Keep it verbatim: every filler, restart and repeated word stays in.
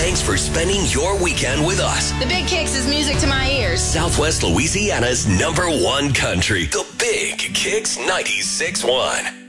Thanks for spending your weekend with us. The Big Kicks is music to my ears. Southwest Louisiana's number one country. The Big Kicks ninety-six point one.